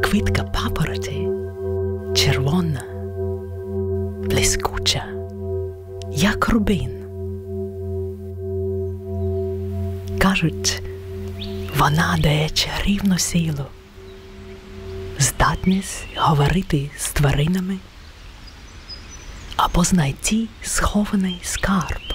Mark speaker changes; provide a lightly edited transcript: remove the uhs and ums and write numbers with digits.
Speaker 1: квітка папороті червона, блискуча, як рубін. Кажуть, вона дає чарівну силу, здатність говорити з тваринами або знайти схований скарб.